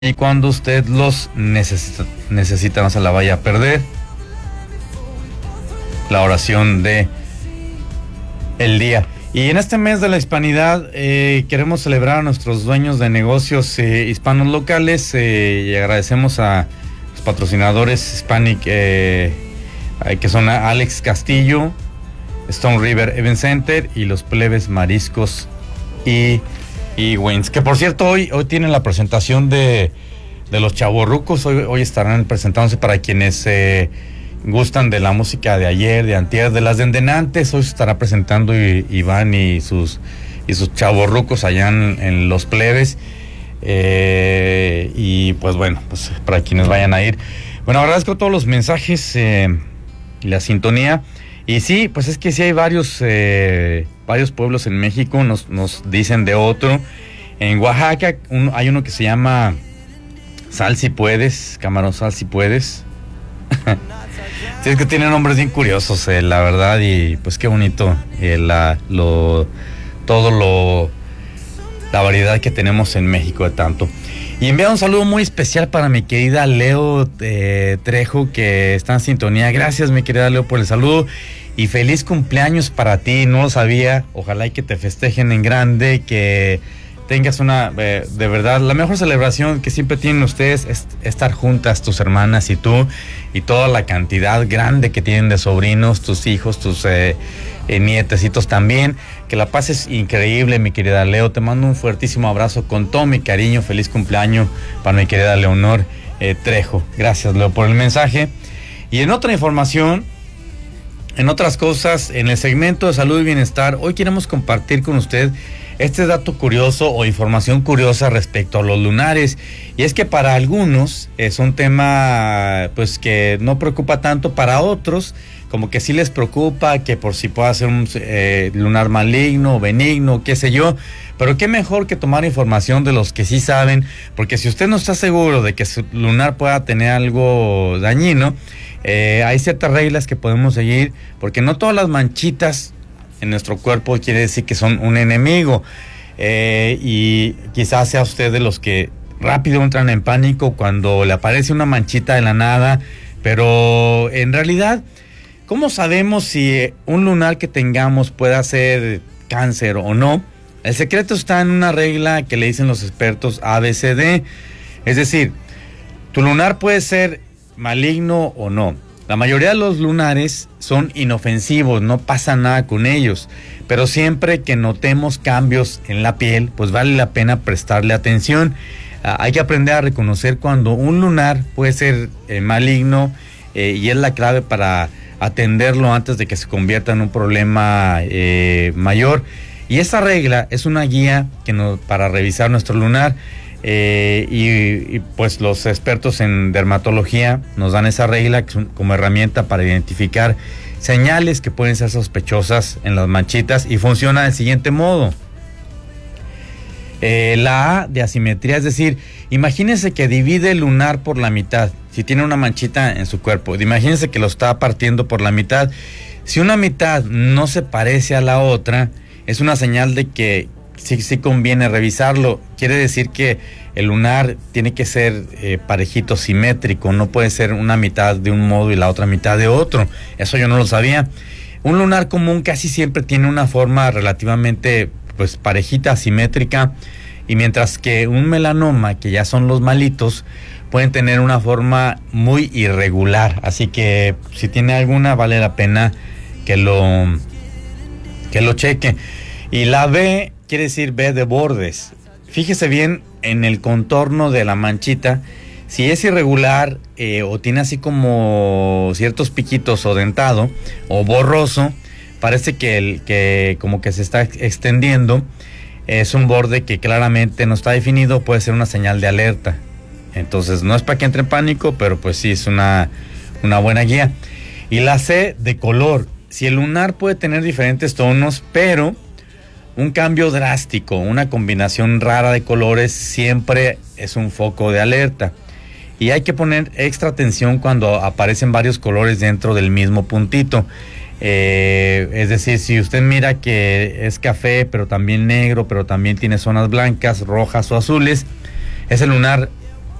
y cuando usted los necesita, no se la vaya a perder. La oración de el día. Y en este mes de la hispanidad queremos celebrar a nuestros dueños de negocios hispanos locales y agradecemos a los patrocinadores Hispanic que son Alex Castillo, Stone River Event Center y los Plebes Mariscos y Wings. Que por cierto, hoy tienen la presentación de los chavorrucos. Hoy estarán presentándose para quienes gustan de la música de ayer, de antier, de las de endenantes. Hoy se estará presentando Iván y sus chavorrucos allá en los Plebes. Y pues bueno, pues para quienes vayan a ir. Bueno, agradezco todos los mensajes y la sintonía. Y sí, pues es que sí hay varios pueblos en México, nos dicen de otro. En Oaxaca hay uno que se llama Sal si puedes, Camarón Sal si puedes. Sí, es que tiene nombres bien curiosos, la verdad, y pues qué bonito la variedad que tenemos en México de tanto. Y enviar un saludo muy especial para mi querida Leo Trejo, que está en sintonía. Gracias, mi querida Leo, por el saludo. Y feliz cumpleaños para ti, no lo sabía. Ojalá y que te festejen en grande, que tengas de verdad, la mejor celebración que siempre tienen ustedes es estar juntas, tus hermanas y tú, y toda la cantidad grande que tienen de sobrinos, tus hijos, tus nietecitos también. Que la pases increíble, mi querida Leo. Te mando un fuertísimo abrazo con todo mi cariño. Feliz cumpleaños para mi querida Leonor Trejo. Gracias, Leo, por el mensaje. Y en otra información, en otras cosas, en el segmento de salud y bienestar, hoy queremos compartir con usted este dato curioso o información curiosa respecto a los lunares. Y es que para algunos es un tema pues que no preocupa tanto, para otros como que sí les preocupa, que por si pueda ser un lunar maligno o benigno, qué sé yo. Pero qué mejor que tomar información de los que sí saben, porque si usted no está seguro de que su lunar pueda tener algo dañino, hay ciertas reglas que podemos seguir, porque no todas las manchitas en nuestro cuerpo quiere decir que son un enemigo. Y quizás sea usted de los que rápido entran en pánico cuando le aparece una manchita de la nada, pero en realidad, ¿cómo sabemos si un lunar que tengamos puede ser cáncer o no? El secreto está en una regla que le dicen los expertos ABCD. Es decir, tu lunar puede ser maligno o no. La mayoría de los lunares son inofensivos, no pasa nada con ellos. Pero siempre que notemos cambios en la piel, pues vale la pena prestarle atención. Hay que aprender a reconocer cuando un lunar puede ser maligno y es la clave para atenderlo antes de que se convierta en un problema mayor. Y esa regla es una guía para revisar nuestro lunar. Y pues los expertos en dermatología nos dan esa regla como herramienta para identificar señales que pueden ser sospechosas en las manchitas, y funciona del siguiente modo. La A de asimetría, es decir, imagínense que divide el lunar por la mitad. Si tiene una manchita en su cuerpo, imagínense que lo está partiendo por la mitad. Si una mitad no se parece a la otra, es una señal de que sí conviene revisarlo. Quiere decir que el lunar tiene que ser parejito, simétrico, no puede ser una mitad de un modo y la otra mitad de otro. Eso yo no lo sabía. Un lunar común casi siempre tiene una forma relativamente pues parejita, simétrica, y mientras que un melanoma, que ya son los malitos, pueden tener una forma muy irregular. Así que si tiene alguna, vale la pena que lo cheque. Y la B quiere decir B de bordes. Fíjese bien en el contorno de la manchita. Si es irregular o tiene así como ciertos piquitos o dentado o borroso, parece que como que se está extendiendo. Es un borde que claramente no está definido, puede ser una señal de alerta. Entonces no es para que entre en pánico, pero pues sí es una buena guía. Y la C de color. Si el lunar puede tener diferentes tonos, pero un cambio drástico, una combinación rara de colores, siempre es un foco de alerta. Y hay que poner extra atención cuando aparecen varios colores dentro del mismo puntito. Es decir, si usted mira que es café, pero también negro, pero también tiene zonas blancas, rojas o azules, ese lunar